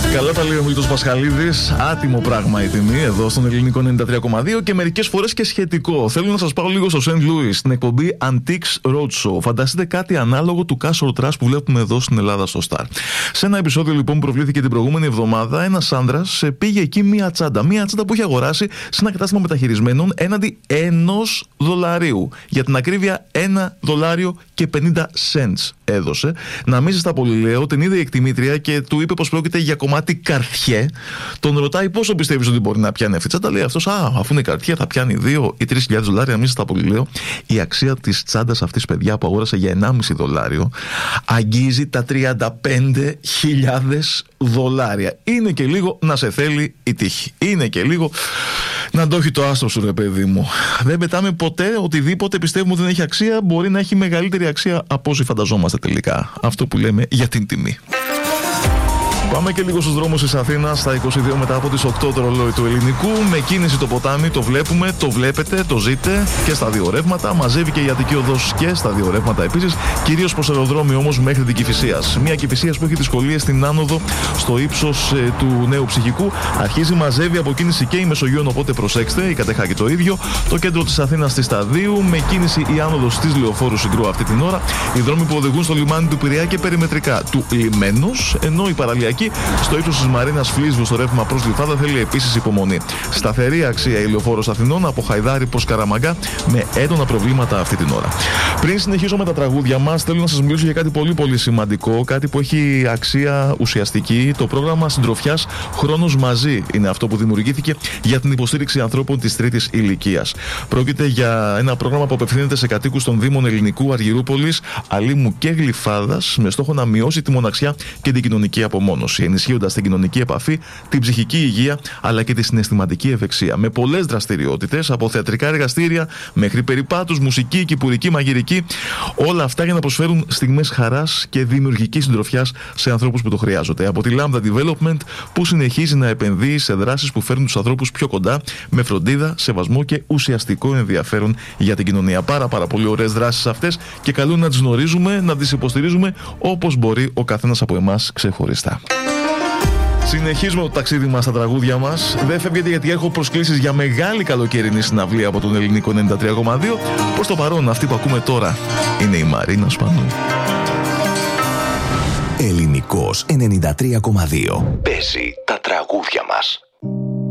Καλά τα λέει ο Μίλτος Πασχαλίδης. Άτιμο πράγμα η τιμή εδώ στον ελληνικό 93,2 και μερικές φορές και σχετικό. Θέλω να σας πάω λίγο στο Σεντ Λούις, στην εκπομπή Antiques Roadshow. Φανταστείτε κάτι ανάλογο του Cash or Trash που βλέπουμε εδώ στην Ελλάδα στο Star. Σε ένα επεισόδιο λοιπόν που προβλήθηκε την προηγούμενη εβδομάδα, ένας άντρας πήγε εκεί μία τσάντα. Μία τσάντα που είχε αγοράσει σε ένα κατάστημα μεταχειρισμένων έναντι $1. Για την ακρίβεια, $1.50 έδωσε. Να μην σας τα πολυλέω, την είδε η εκτιμήτρια και του είπε πως πρόκειται για κομμάτι καρτιέ. Τον ρωτάει πόσο πιστεύεις ότι μπορεί να πιάνει αυτή η τσάντα. Λέει αυτός, αφού είναι καρτιέ, θα πιάνει $2 ή $3.000. Να μην σας τα πολυλέω. Η αξία της τσάντας αυτής, παιδιά, που αγόρασε για $1,5 αγγίζει τα $35.000. Είναι και λίγο να σε θέλει η τύχη. Είναι και λίγο να το έχει το άστρο σου, ρε παιδί μου. Δεν πετάμε ποτέ οτιδήποτε πιστεύουμε ότι δεν έχει αξία, μπορεί να έχει μεγαλύτερη αξία από όσοι φανταζόμαστε τελικά. Αυτό που λέμε για την τιμή. Πάμε και λίγο στους δρόμους της Αθήνας στα 22 μετά από τις 8 το ρολόι του ελληνικού. Με κίνηση το ποτάμι, το βλέπουμε, το βλέπετε, το ζείτε και στα δύο ρεύματα. Μαζεύει και η Αττική Οδός και στα δύο ρεύματα επίσης. Κυρίως προς αεροδρόμιο όμως μέχρι την Κηφισίας. Μια Κηφισίας που έχει δυσκολίες στην άνοδο στο ύψος του Νέου Ψυχικού. Αρχίζει, μαζεύει από κίνηση και η Μεσογείων, οπότε προσέξτε. Η Κατεχάκη το ίδιο. Το κέντρο της Αθήνας στη Σταδίου. Με κίνηση η άνοδος της Λεωφόρου Συγκρού αυτή την ώρα. Οι δρόμοι που οδηγούν στο λιμάνι του Πειραιά και περιμετρικά του Λιμένος. Ενώ η παραλιακή στο ύψος της Μαρίνας Φλίσβου στο ρεύμα προς Γλυφάδα θέλει επίσης υπομονή. Σταθερή αξία η Λεωφόρος Αθηνών από Χαϊδάρη προς Καραμαγκά με έντονα προβλήματα αυτή την ώρα. Πριν συνεχίσω με τα τραγούδια μας, θέλω να σας μιλήσω για κάτι πολύ πολύ σημαντικό, κάτι που έχει αξία ουσιαστική. Το πρόγραμμα συντροφιάς Χρόνος Μαζί είναι αυτό που δημιουργήθηκε για την υποστήριξη ανθρώπων της τρίτης ηλικίας. Πρόκειται για ένα πρόγραμμα που απευθύνεται σε κατοίκους των Δήμων Ελληνικού, Αργυρούπολης, Αλήμου και Γλυφάδας με στόχο να μειώσει τη μοναξιά και την κοινωνική απομόνωση, ενισχύοντας την κοινωνική επαφή, την ψυχική υγεία αλλά και τη συναισθηματική ευεξία. Με πολλές δραστηριότητες, από θεατρικά εργαστήρια μέχρι περιπάτους, μουσική, κυπουρική, μαγειρική. Όλα αυτά για να προσφέρουν στιγμές χαράς και δημιουργικής συντροφιάς σε ανθρώπους που το χρειάζονται. Από τη Lambda Development που συνεχίζει να επενδύει σε δράσεις που φέρνουν τους ανθρώπους πιο κοντά, με φροντίδα, σεβασμό και ουσιαστικό ενδιαφέρον για την κοινωνία. Πάρα πολύ ωραίες δράσεις αυτές και καλό να τις γνωρίζουμε, να τις υποστηρίζουμε όπως μπορεί ο καθένας από εμάς ξεχωριστά. Συνεχίζουμε το ταξίδι μας στα τραγούδια μας. Δεν φεύγετε γιατί έχω προσκλήσεις για μεγάλη καλοκαιρινή συναυλία από τον ελληνικό 93,2. Προς το παρόν, αυτή που ακούμε τώρα είναι η Μαρίνα Σπανού. Ελληνικός 93,2. Παίζει τα τραγούδια μας.